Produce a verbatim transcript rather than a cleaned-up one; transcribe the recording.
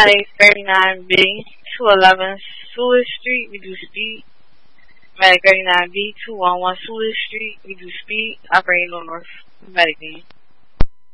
Medic thirty-nine B, two eleven Seward Street, we do speed. Medic thirty-nine B, two one one Seward Street, we do speed. Operating on North Medic.